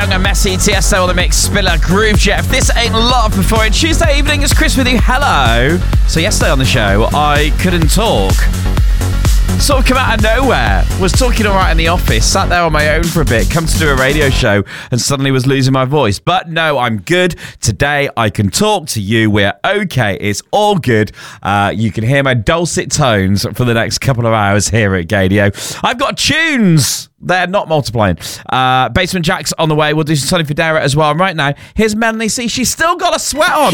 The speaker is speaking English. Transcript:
Young and Messy, TSO on the mix, Spiller, Groove Jet. If this ain't love before it. Tuesday evening, it's Chris with you. Hello. So yesterday on the show, I couldn't talk. Sort of come out of nowhere. Was talking all right in the office, sat there on my own for a bit, come to do a radio show, and suddenly was losing my voice. But no, I'm good. Today, I can talk to you. We're okay. It's all good. You can hear my dulcet tones for the next couple of hours here at Gadio. I've got tunes. They're not multiplying. Basement Jack's on the way. We'll do some Sonny Fodera as well. And right now, here's Melanie C. She's still got a sweat on.